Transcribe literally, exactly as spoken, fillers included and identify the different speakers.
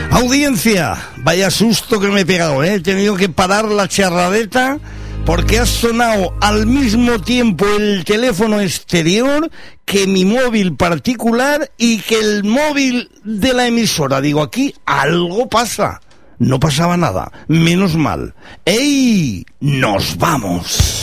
Speaker 1: Audiencia, vaya susto que me he pegado, ¿eh? He tenido que parar la charradeta porque ha sonado al mismo tiempo el teléfono exterior que mi móvil particular y que el móvil de la emisora. Digo, aquí algo pasa. No pasaba nada, menos mal. ¡Ey! ¡Nos vamos!